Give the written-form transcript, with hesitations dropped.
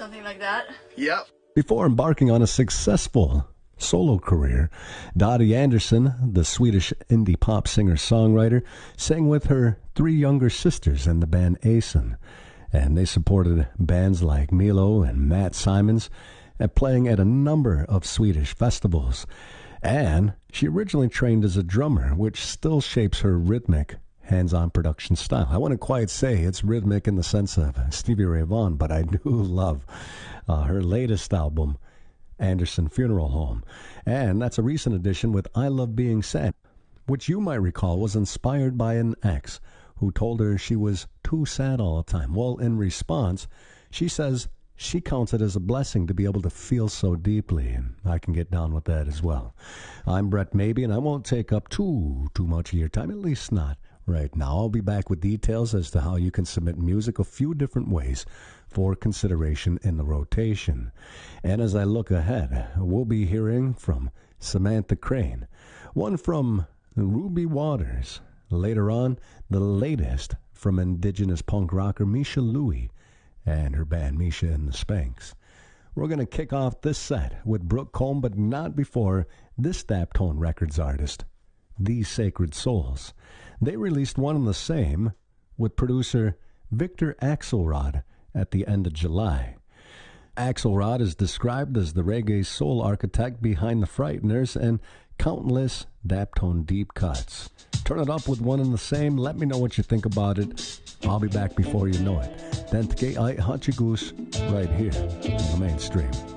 something like that. Yep. Before embarking on a successful solo career, Dottie Anderson, the Swedish indie pop singer-songwriter, sang with her 3 younger sisters in the band Asen, and they supported bands like Milo and Matt Simons, playing at a number of Swedish festivals. And she originally trained as a drummer, which still shapes her rhythmic, hands-on production style. I wouldn't quite say it's rhythmic in the sense of Stevie Ray Vaughan, but I do love her latest album, Anderson Funeral Home. And that's a recent addition with I Love Being Sad, which you might recall was inspired by an ex who told her she was too sad all the time. Well, in response, she says she counts it as a blessing to be able to feel so deeply, and I can get down with that as well. I'm Brett Maybe, and I won't take up too much of your time, at least not right now. I'll be back with details as to how you can submit music a few different ways for consideration in the rotation. And as I look ahead, we'll be hearing from Samantha Crane, one from Ruby Waters. Later on, the latest from Indigenous punk rocker Misha Louie and her band Misha and the Spanks. We're going to kick off this set with Brooke Combe, but not before this Daptone Records artist, These Sacred Souls. They released one and the same with producer Victor Axelrod at the end of July. Axelrod is described as the reggae soul architect behind the Frighteners and countless Daptone deep cuts. Turn it up with one and the same. Let me know what you think about it. I'll be back before you know it. Then Tke Ai Hachigus right here in the mainstream.